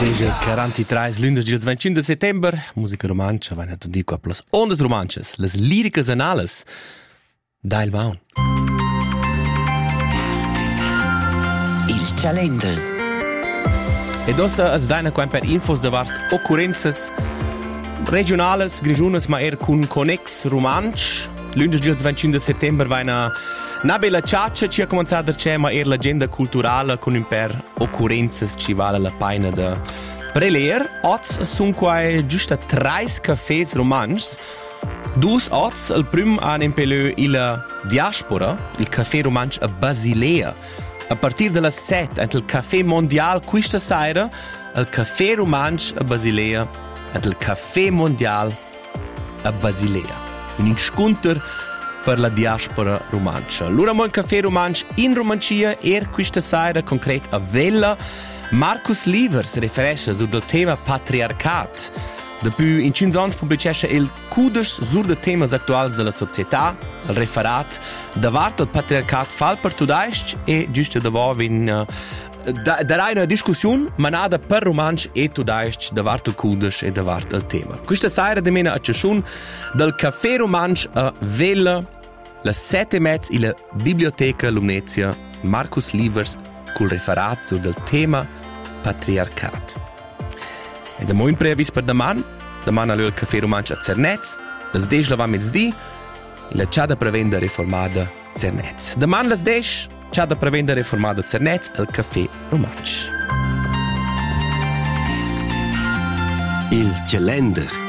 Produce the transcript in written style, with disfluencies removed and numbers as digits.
Deja 43 lunedì il 25 de settembre, musica romancia, vai a dir qua plus ondas romances, las líricas anales, da il maun. Il calender. Ed ossa as daina qua per infos davart occurrences regionales, grigiunas, ma cun connex romanch. Lunedì il 25 de settembre vai na bella ciaccia ci ha cominciato a c'è ma l'agenda culturale con un per occurrences ci vale la pena da preleer. Oz sun qua giusta 3 cafés romanches. Dus oz, il prim han impeleu il diaspora, il café romanch a Basilea. A partir della 7, il café mondial questa sera, il café romanch a Basilea ed il café mondial a Basilea. Un incontro per la diaspora romancia. L'ora mo il café romanch in Romancia questa sera concret a Vella. Marcus Livers riferisce sul tema patriarcat. Depui in 5 ans publicesce il cudes sur de temas actuals della società, il referat davart il patriarcat fal per tudaisch e giusto davor vin darai una discussione manada per romanch e tudaisch davart il cudes e davart il tema. Questa sera de mena a ciascun del café romanch a Vella, la 7:30 in la biblioteca Lumnezia, Marcus Livers col referat sur del tema patriarcat. E da moin preavis per daman allò il café romanch a Zernez, las 10 la va mezzdi, e la ciada prevenda reformada Zernez. Daman las 10, ciada prevenda reformada Zernez, al café romanch. Il calender.